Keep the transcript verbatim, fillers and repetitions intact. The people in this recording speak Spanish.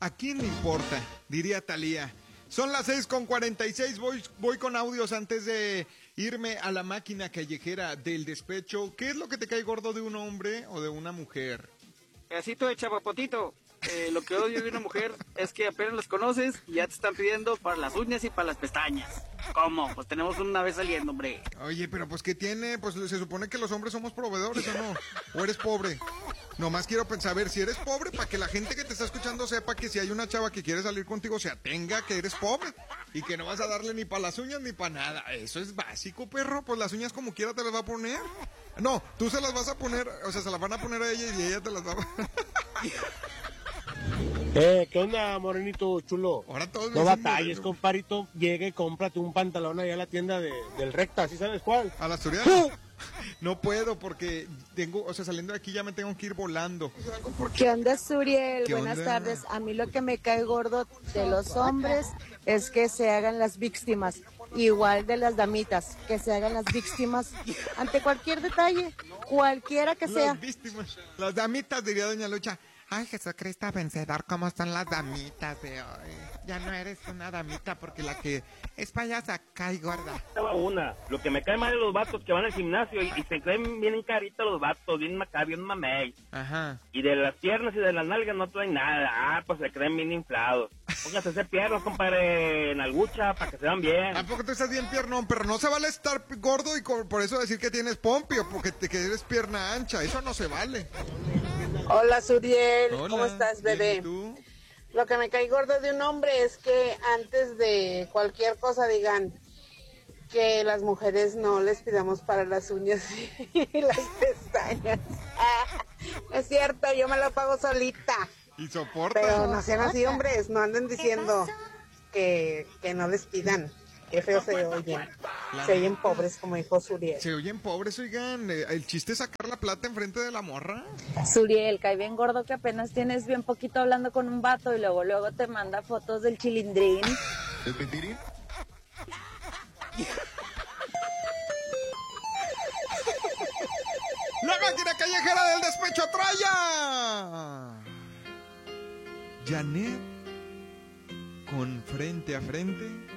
¿A quién le importa? Diría Thalía. Son las seis con cuarenta y seis, voy, voy con audios antes de irme a la máquina callejera del despecho. ¿Qué es lo que te cae gordo de un hombre o de una mujer? Pedacito de chapapotito. Eh, lo que odio de una mujer es que apenas las conoces y ya te están pidiendo para las uñas y para las pestañas. ¿Cómo? Pues tenemos una vez saliendo, hombre. Oye, pero pues ¿qué tiene? Pues se supone que los hombres somos proveedores, ¿o no? ¿O eres pobre? Nomás quiero pensar, a ver, si eres pobre, para que la gente que te está escuchando sepa que si hay una chava que quiere salir contigo, se atenga que eres pobre y que no vas a darle ni para las uñas ni para nada. Eso es básico, perro. Pues las uñas como quiera te las va a poner. No, tú se las vas a poner, o sea, se las van a poner a ella y ella te las va a... Eh, ¿qué onda, morenito chulo? Ahora todos no batalles, moreno. comparito. Llega y cómprate un pantalón allá a la tienda de, del Recta, ¿sí sabes cuál? A la asturiana. No puedo porque tengo, o sea, saliendo de aquí ya me tengo que ir volando. ¿Qué onda, Suriel? ¿Qué Buenas onda? tardes. A mí lo que me cae gordo de los hombres es que se hagan las víctimas. Igual de las damitas, que se hagan las víctimas ante cualquier detalle, cualquiera que sea. Las víctimas, las damitas, diría doña Lucha. Ay, Jesucristo vencedor, ¿cómo están las damitas de hoy? Ya no eres una damita porque la que es payasa cae gorda. Una, lo que me cae mal de los vatos que van al gimnasio y, y se creen bien caritos los vatos, bien macá, bien mamey. Ajá. Y de las piernas y de las nalgas no traen nada. Ah, pues se creen bien inflados. Póngase a hacer piernas, compadre, en algucha, para que se vean bien. ¿A poco tú estás bien piernón? Pero no se vale estar gordo y co- por eso decir que tienes pompio, porque te, que eres pierna ancha. Eso no se vale. Hola, Suriel. Hola, ¿Cómo estás, bien, bebé? ¿y tú? Lo que me cae gordo de un hombre es que antes de cualquier cosa digan que las mujeres no les pidamos para las uñas y las pestañas. Es cierto, yo me lo pago solita. Y soporta. Pero no sean así, hombres, no anden diciendo que, que no les pidan. Qué feo se oyen. Se oyen pobres, como dijo Suriel. Se oyen pobres, oigan. eh, El chiste es sacar la plata enfrente de la morra. Suriel, cae bien gordo que apenas tienes bien poquito hablando con un vato y luego luego te manda fotos del chilindrín. ¿El pitirín? ¡La máquina callejera del despecho traya! Janet con Frente a Frente